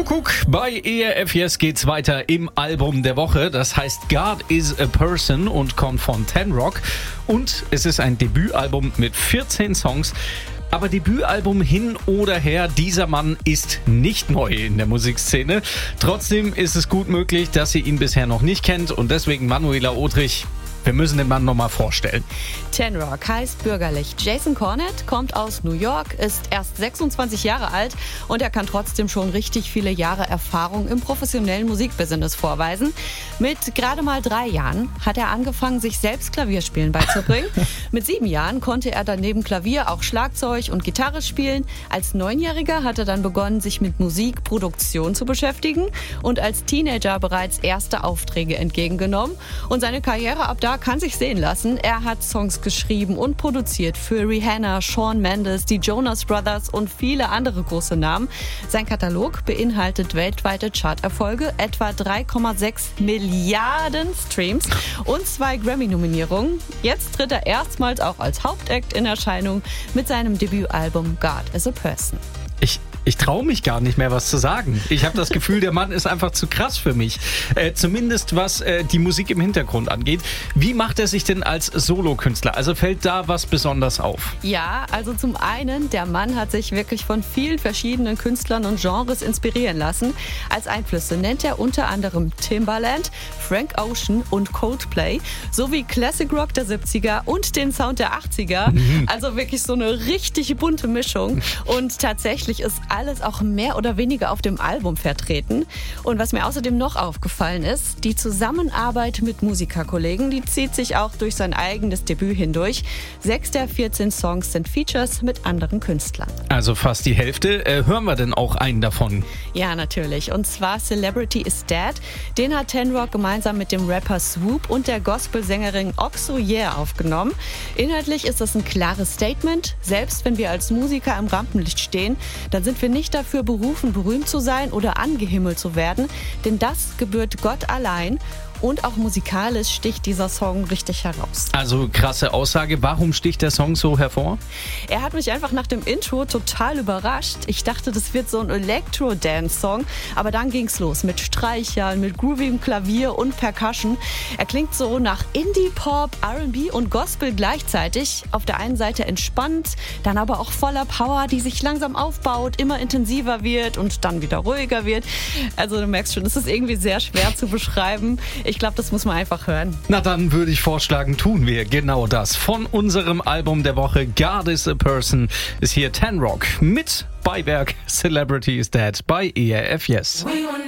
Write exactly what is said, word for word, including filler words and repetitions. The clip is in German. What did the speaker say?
Kuckuck, bei E R F Yes geht's weiter im Album der Woche. Das heißt God is a Person und kommt von Ten Rock. Und es ist ein Debütalbum mit vierzehn Songs. Aber Debütalbum hin oder her, dieser Mann ist nicht neu in der Musikszene. Trotzdem ist es gut möglich, dass ihr ihn bisher noch nicht kennt. Und deswegen Manuela Otrich, wir müssen den Mann nochmal vorstellen. Ten Rock heißt bürgerlich Jason Cornett, kommt aus New York, ist erst sechsundzwanzig Jahre alt und er kann trotzdem schon richtig viele Jahre Erfahrung im professionellen Musikbusiness vorweisen. Mit gerade mal drei Jahren hat er angefangen, sich selbst Klavierspielen beizubringen. Mit sieben Jahren konnte er dann neben Klavier auch Schlagzeug und Gitarre spielen. Als Neunjähriger hat er dann begonnen, sich mit Musikproduktion zu beschäftigen und als Teenager bereits erste Aufträge entgegengenommen. Und seine Karriere ab da kann sich sehen lassen. Er hat Songs geschrieben und produziert für Rihanna, Shawn Mendes, die Jonas Brothers und viele andere große Namen. Sein Katalog beinhaltet weltweite Charterfolge, etwa drei Komma sechs Milliarden Streams und zwei Grammy-Nominierungen. Jetzt tritt er erstmals auch als Hauptact in Erscheinung mit seinem Debütalbum God is a Person. Ich Ich traue mich gar nicht mehr, was zu sagen. Ich habe das Gefühl, der Mann ist einfach zu krass für mich. Äh, zumindest was äh, die Musik im Hintergrund angeht. Wie macht er sich denn als Solokünstler? Also fällt da was besonders auf? Ja, also zum einen, der Mann hat sich wirklich von vielen verschiedenen Künstlern und Genres inspirieren lassen. Als Einflüsse nennt er unter anderem Timbaland, Frank Ocean und Coldplay sowie Classic Rock der siebziger und den Sound der achtziger. Mhm. Also wirklich so eine richtig bunte Mischung. Und tatsächlich ist alles auch mehr oder weniger auf dem Album vertreten. Und was mir außerdem noch aufgefallen ist, die Zusammenarbeit mit Musikerkollegen, die zieht sich auch durch sein eigenes Debüt hindurch. Sechs der vierzehn Songs sind Features mit anderen Künstlern. Also fast die Hälfte. Äh, hören wir denn auch einen davon? Ja, natürlich. Und zwar Celebrity is Dead. Den hat Ten Rock gemeinsam mit dem Rapper Swoop und der Gospelsängerin Oxo Yeah aufgenommen. Inhaltlich ist das ein klares Statement. Selbst wenn wir als Musiker im Rampenlicht stehen, dann sind wir nicht dafür berufen, berühmt zu sein oder angehimmelt zu werden, denn das gebührt Gott allein. Und auch musikalisch sticht dieser Song richtig heraus. Also krasse Aussage. Warum sticht der Song so hervor? Er hat mich einfach nach dem Intro total überrascht. Ich dachte, das wird so ein Elektro-Dance-Song. Aber dann ging's los mit Streichern, mit groovigem Klavier und Percussion. Er klingt so nach Indie-Pop, R and B und Gospel gleichzeitig. Auf der einen Seite entspannt, dann aber auch voller Power, die sich langsam aufbaut, immer intensiver wird und dann wieder ruhiger wird. Also du merkst schon, es ist irgendwie sehr schwer zu beschreiben. Ich glaube, das muss man einfach hören. Na dann würde ich vorschlagen, tun wir genau das. Von unserem Album der Woche God is a Person ist hier Ten Rock mit Beiwerk Celebrity is Dead bei E R F Yes.